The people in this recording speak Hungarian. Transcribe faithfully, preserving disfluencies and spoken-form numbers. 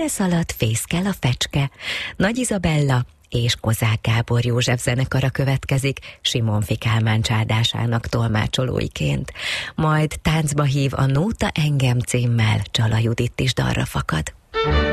Merre szalad, fészkel a fecske. Nagy Izabella és Kozák Gábor József zenekara következik Simonfi Kálmán csádásának tolmácsolóiként. Majd táncba hív a Nóta engem címmel Csala Judit is dalra fakad.